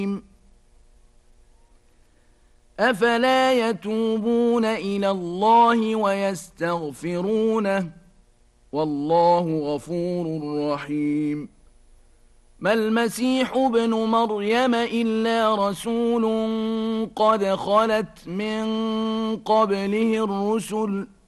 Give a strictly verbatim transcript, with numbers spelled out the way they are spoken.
أفلا يتوبون إلى الله ويستغفرونه والله غفور رحيم ما المسيح ابن مريم إلا رسول قد خلت من قبله الرسل